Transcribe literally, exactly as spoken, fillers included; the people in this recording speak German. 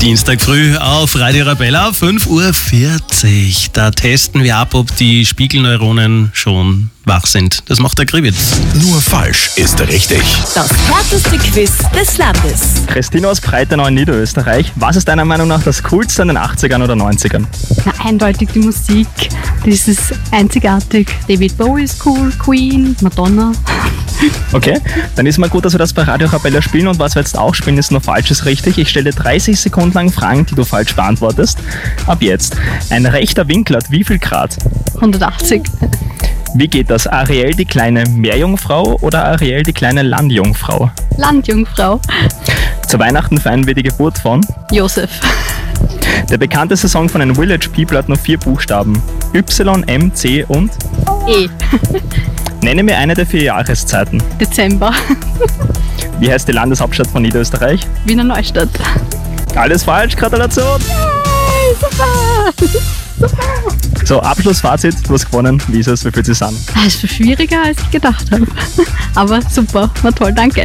Dienstag früh auf Radio Arabella, fünf Uhr vierzig. Da testen wir ab, ob die Spiegelneuronen schon wach sind. Das macht der Kriwitz. Nur falsch ist richtig. Das härteste Quiz des Landes. Christine aus Breitenau in Niederösterreich. Was ist deiner Meinung nach das Coolste in den achtzigern oder neunzigern? Na, eindeutig die Musik. Das ist einzigartig. David Bowie ist cool, Queen, Madonna. Okay, dann ist mal gut, dass wir das bei Radio Arabella spielen, und was wir jetzt auch spielen, ist nur Falsches richtig. Ich stelle dir dreißig Sekunden lang Fragen, die du falsch beantwortest. Ab jetzt. Ein rechter Winkel hat wie viel Grad? hundertachtzig. Wie geht das? Ariel die kleine Meerjungfrau oder Ariel die kleine Landjungfrau? Landjungfrau. Zu Weihnachten feiern wir die Geburt von? Josef. Der bekannteste Song von den Village People hat nur vier Buchstaben. Y, M, C und? E. Nenne mir eine der vier Jahreszeiten. Dezember. Wie heißt die Landeshauptstadt von Niederösterreich? Wiener Neustadt. Alles falsch, Gratulation! Yay, super. So, Abschlussfazit, du hast gewonnen. Wie ist es, wie fühlt es sich an? Es ist schwieriger, als ich gedacht habe. Aber super, war toll, danke.